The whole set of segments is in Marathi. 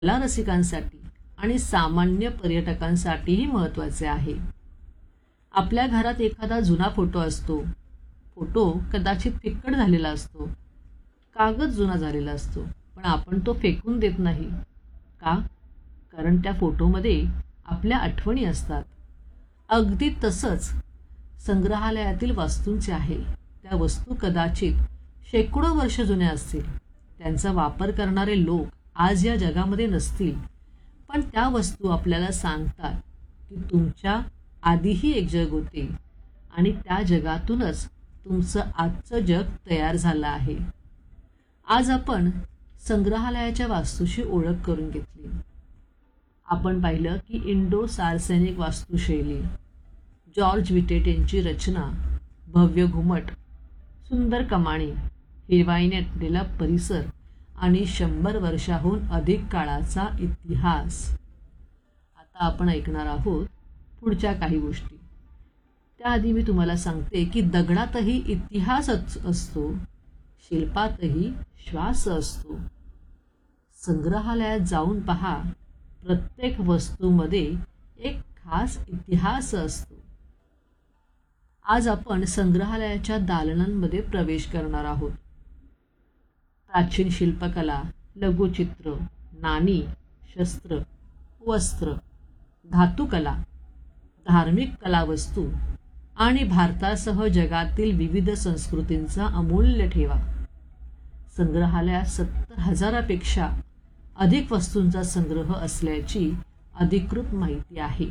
कला रसिकांसाठी आणि सामान्य पर्यटकांसाठीही महत्त्वाचे आहे. आपल्या घरात एखादा जुना फोटो असतो. फोटो कदाचित फिक्कट झालेला असतो, कागद जुना झालेला असतो, पण आपण तो फेकून देत नाही. का? कारण त्या फोटोमध्ये आपल्या आठवणी असतात. अगदी तसंच संग्रहालयातील वस्तूंचे आहे. त्या वस्तू कदाचित शेकडो वर्ष जुन्या असतील. त्यांचा वापर करणारे लोक आज या जगामध्ये नसतील, पण त्या वस्तू आपल्याला सांगतात की तुमच्या आधीही एक जग होते आणि त्या जगातूनच तुमचं आजचं जग तयार झालं आहे. आज आपण संग्रहालयाच्या वास्तूशी ओळख करून घेतली. आपण पाहिलं की इंडो सार्सेनिक वास्तुशैली, जॉर्ज विटेट यांची रचना, भव्य घुमट, सुंदर कमाणी, हिरवाईने नटलेला परिसर आणि 100 वर्षाहून अधिक काळाचा इतिहास. आता आपण ऐकणार आहोत पुढच्या काही गोष्टी. त्याआधी मी तुम्हाला सांगते की दगडातही इतिहास असतो, शिल्पातही श्वास असतो. संग्रहालयात जाऊन पहा, प्रत्येक वस्तूमध्ये एक खास इतिहास असतो. आज आपण संग्रहालयाच्या दालनांमध्ये प्रवेश करणार आहोत. प्राचीन शिल्पकला, लघुचित्र, नाणी, शस्त्र, वस्त्र, धातुकला, धार्मिक कलावस्तू आणि भारतासह जगातील विविध संस्कृतींचा अमूल्य ठेवा. संग्रहालयात 70,000पेक्षा अधिक वस्तूंचा संग्रह असल्याची अधिकृत माहिती आहे.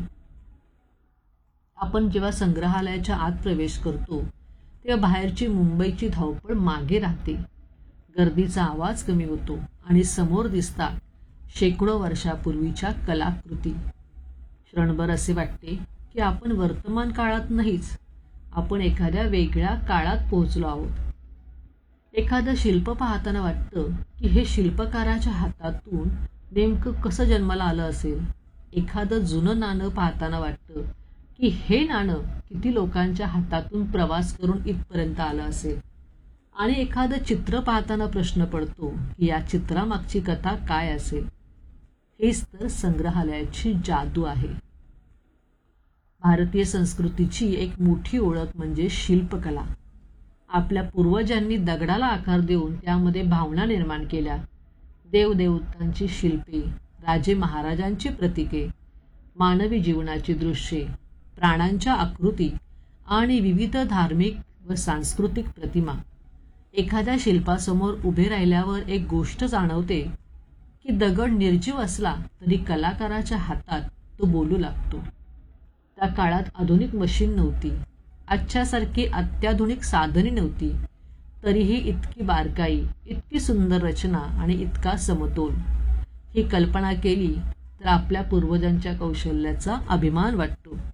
आपण जेव्हा संग्रहालयाच्या आत प्रवेश करतो तेव्हा बाहेरची मुंबईची धावपळ मागे राहते. गर्दीचा आवाज कमी होतो आणि समोर दिसतात शेकडो वर्षापूर्वीच्या कलाकृती. क्षणभर असे वाटते की आपण वर्तमान काळात नाहीच, आपण एखाद्या वेगळ्या काळात पोहोचलो आहोत. एखादं शिल्प पाहताना वाटतं की हे शिल्पकाराच्या हातातून नेमकं कसं जन्माला आलं असेल. एखादं जुनं नाणं पाहताना वाटतं की हे नाणं किती लोकांच्या हातातून प्रवास करून इथपर्यंत आलं असेल. आणि एखादं चित्र पाहताना प्रश्न पडतो की या चित्रामागची कथा काय असेल. हेच तर संग्रहालयाची जादू आहे. भारतीय संस्कृतीची एक मोठी ओळख म्हणजे शिल्पकला. आपल्या पूर्वजांनी दगडाला आकार देऊन त्यामध्ये भावना निर्माण केल्या. देवदेवतांची शिल्पे, राजे महाराजांची प्रतीके, मानवी जीवनाची दृश्ये, प्राण्यांच्या आकृती आणि विविध धार्मिक व सांस्कृतिक प्रतिमा. एखाद्या शिल्पासमोर उभे राहिल्यावर एक गोष्ट जाणवते की दगड निर्जीव असला तरी कलाकाराच्या हातात तो बोलू लागतो. त्या काळात आधुनिक मशीन नव्हती, आजच्यासारखी अत्याधुनिक साधने नव्हती, तरीही इतकी बारकाई, इतकी सुंदर रचना आणि इतका समतोल. ही कल्पना केली तर आपल्या पूर्वजांच्या कौशल्याचा अभिमान वाटतो.